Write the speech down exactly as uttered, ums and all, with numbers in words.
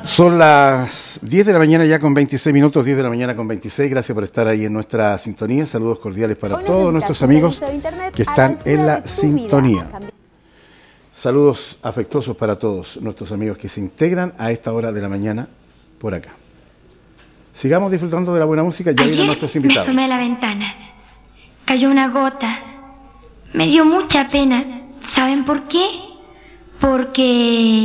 Son las diez de la mañana ya con veintiséis minutos, diez de la mañana con veintiséis. Gracias por estar ahí en nuestra sintonía. Saludos cordiales para todos nuestros amigos que están en la sintonía. Saludos afectuosos para todos nuestros amigos que se integran a esta hora de la mañana por acá. Sigamos disfrutando de la buena música. Ya vienen nuestros invitados. Me asomé a la ventana. Cayó una gota. Me dio mucha pena. ¿Saben por qué? Porque...